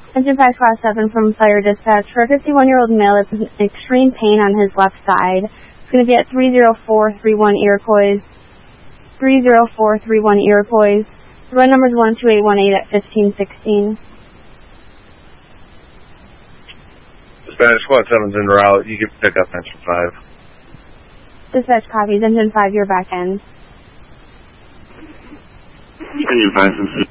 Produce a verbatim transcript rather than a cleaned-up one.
Engine five Class seven from Fire Dispatch. For a fifty-one-year-old male that's in extreme pain on his left side, it's going to be at three zero four three one Iroquois. three zero four three one Iroquois. The run number is one two eight one eight at fifteen sixteen. Spanish Squad seven's en route. You can pick up Engine five. Dispatch copies. Engine five, you're back end. Engine five,